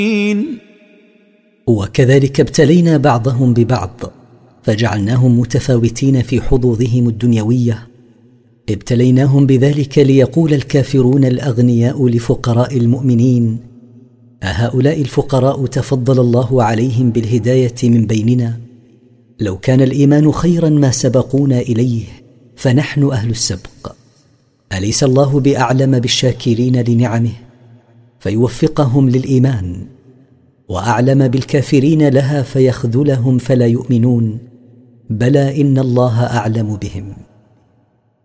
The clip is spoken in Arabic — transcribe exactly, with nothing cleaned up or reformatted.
وكذلك ابتلينا بعضهم ببعض فجعلناهم متفاوتين في حظوظهم الدنيوية. ابتليناهم بذلك ليقول الكافرون الأغنياء لفقراء المؤمنين: أهؤلاء الفقراء تفضل الله عليهم بالهداية من بيننا؟ لو كان الإيمان خيرا ما سبقونا إليه فنحن أهل السبق. أليس الله بأعلم بالشاكرين لنعمه فيوفقهم للإيمان، وأعلم بالكافرين لها فيخذلهم فلا يؤمنون؟ بلى إن الله أعلم بهم.